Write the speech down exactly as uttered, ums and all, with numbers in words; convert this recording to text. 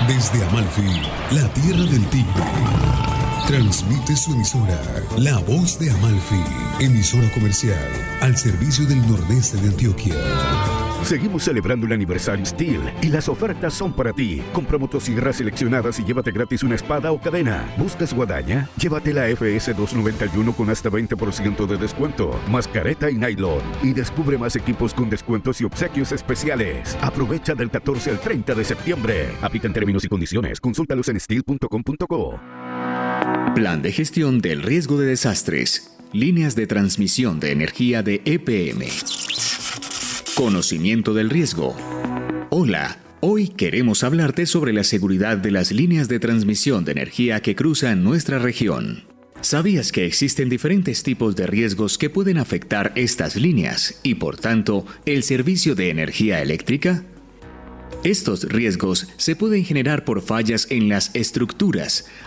Desde Amalfi, la tierra del tigre, transmite su emisora, La Voz de Amalfi, emisora comercial al servicio del nordeste de Antioquia. Seguimos celebrando el aniversario Steel y las ofertas son para ti. Compra motosierras seleccionadas y llévate gratis una espada o cadena. ¿Buscas guadaña? Llévate la F S doscientos noventa y uno con hasta veinte por ciento de descuento, más careta y nylon. Y descubre más equipos con descuentos y obsequios especiales. Aprovecha del catorce al treinta de septiembre. Aplican términos y condiciones. Consúltalos en steel punto com punto co. Plan de gestión del riesgo de desastres. Líneas de transmisión de energía de E P M. Conocimiento del riesgo. Hola, hoy queremos hablarte sobre la seguridad de las líneas de transmisión de energía que cruzan nuestra región. ¿Sabías que existen diferentes tipos de riesgos que pueden afectar estas líneas y, por tanto, el servicio de energía eléctrica? Estos riesgos se pueden generar por fallas en las estructuras,